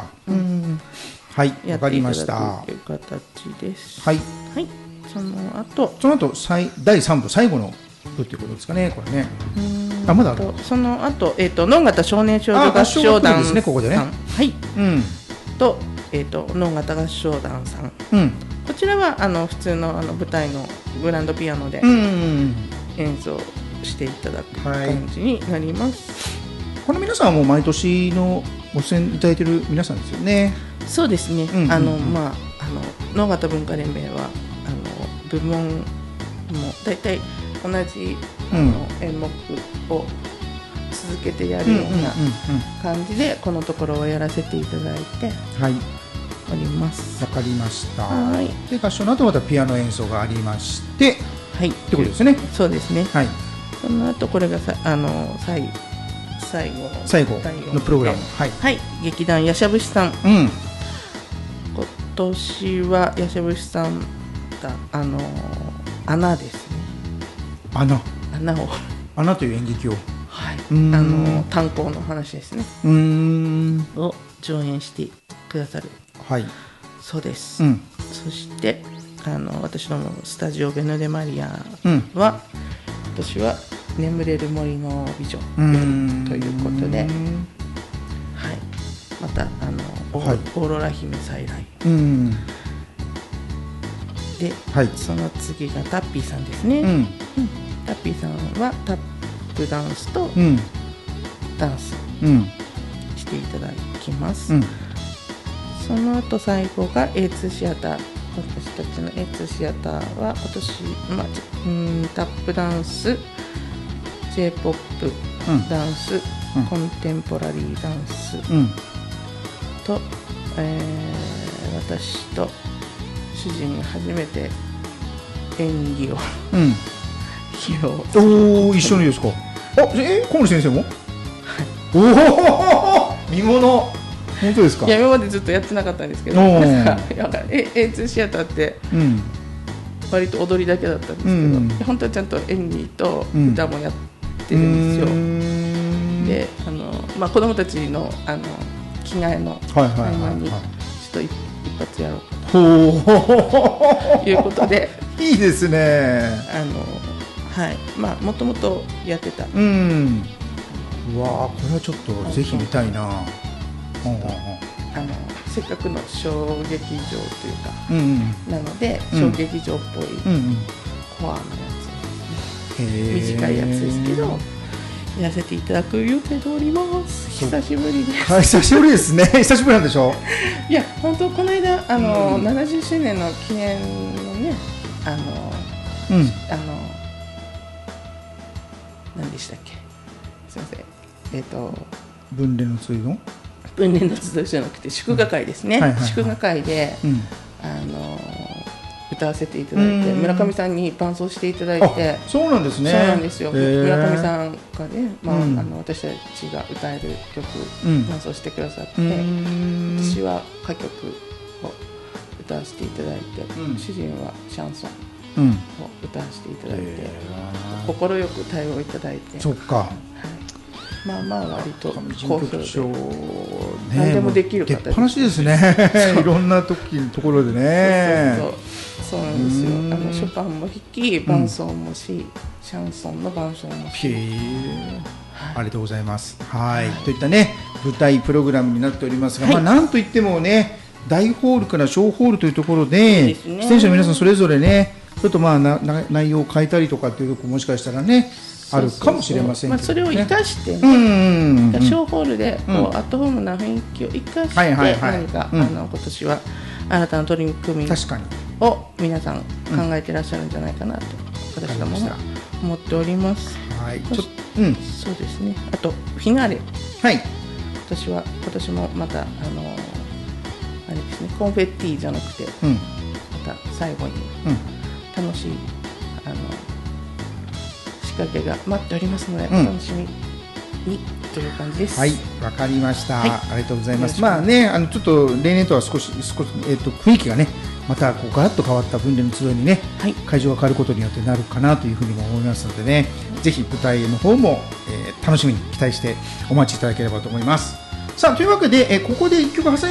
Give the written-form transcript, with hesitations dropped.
か。はい、わかりました。 という形です。 はい。 はい。その後第3部最後の部ということですかね、これね。まだある。 その後能形少年少女合唱団ですね、ここでね。 はい。と能形合唱団さん。こちらは普通の舞台のグランドピアノで演奏していただく感じになります。 この皆さんはもう毎年のご出演いただいている皆さんですよね。 そうですね。能形文化連盟は部門もだいたい同じ演目を続けてやるような感じでこのところをやらせていただいております。 わかりました。で合唱の後またピアノ演奏がありまして、ってことですね。 そうですね。 はい。 その後これが最後のプログラム。 はい。劇団やしゃぶしさん。今年はやしゃぶしさんが穴ですね。穴という演劇を。はい。炭鉱の話ですね。を上演してくださる。 はい。 そうです。そして私どもスタジオベノデマリアは私は眠れる森の美女ということで、はい、またオーロラ姫再来で、その次がタッピーさんですね。タッピーさんはタップダンスとダンスしていただきます。その後最後が A2 シアター。私たちの A2 シアターは今年、タップダンス、J-POP ダンス、コンテンポラリーダンスと、私と主人が初めて演技を披露。 一緒にですか。河野先生も。おお、見物。本当ですか。 いや、今までずっとやってなかったんですけど、A2 シアターって割と踊りだけだったんですけど、本当はちゃんと演技と歌もやってるんですよ。で、子供たちの着替えの合間にちょっと一発やろうかということでいいですね。 もともとやってた。 うわ、これはちょっとぜひ見たいな。 せっかくの小劇場というか、なので小劇場っぽいコアのやつですね。短いやつですけどやらせていただく予定でおります。久しぶりです。 久しぶりですね。久しぶりなんでしょ。 いや、本当この間70周年の記念のね、何でしたっけ。すみません。 分霊の追の分霊の集いじゃなくて祝賀会ですね。祝賀会で、歌わせていただいて、村上さんに伴奏していただいて。 そうなんですね。 そうなんですよ。村上さんがね、私たちが歌える曲伴奏してくださって、私は歌曲を歌わせていただいて、主人はシャンソンを歌わせていただいて、快く対応いただいて。 そっか。 割と好評で何でもできる方出っ放しですね。いろんなところでね。 そうなんですよ。ショパンも弾き、伴奏もし、シャンソンの伴奏もし。 ありがとうございます。といったね、舞台プログラムになっておりますが、なんといってもね、大ホールから小ホールというところで、出演者の皆さんそれぞれね、ちょっと内容を変えたりとかっていうところもしかしたらね。あるかもしれませんけどね。 それを生かして、小ホールでアットホームな雰囲気を生かして、何か今年は新たな取り組みを皆さん考えていらっしゃるんじゃないかなと私どもは思っております。そうですね。あとフィナーレ。今年もまたあれですね、コンフェッティじゃなくて、また最後に楽しい仕掛けが待っておりますので、お楽しみにという感じです。 はい、わかりました。ありがとうございます。ちょっと例年とは少し雰囲気がね、またガラッと変わった分霊の集いにね、会場が変わることによってなるかなというふうにも思いますのでね、ぜひ舞台の方も楽しみに期待してお待ちいただければと思います。さあ、というわけでここで1曲挟